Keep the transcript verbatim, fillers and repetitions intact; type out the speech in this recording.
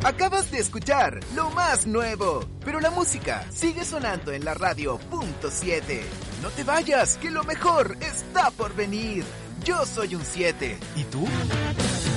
Acabas de escuchar lo más nuevo, pero la música sigue sonando en la radio punto siete. No te vayas, que lo mejor está por venir. Yo soy un siete. ¿Y tú?